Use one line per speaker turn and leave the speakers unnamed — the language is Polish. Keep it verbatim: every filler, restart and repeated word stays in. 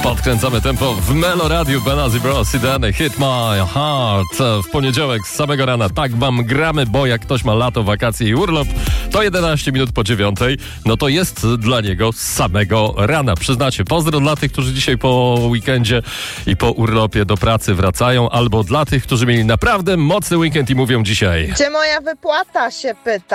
Podkręcamy tempo w Melo Radiu. Benazzi Bros i Danny Hit My Heart. W poniedziałek z samego rana tak wam gramy, bo jak ktoś ma lato, wakacje i urlop, to jedenaście minut po dziewiątej, no to jest dla niego z samego rana. Przyznacie, pozdro dla tych, którzy dzisiaj po weekendzie i po urlopie do pracy wracają, albo dla tych, którzy mieli naprawdę mocny weekend i mówią dzisiaj:
Gdzie moja wypłata, się pyta.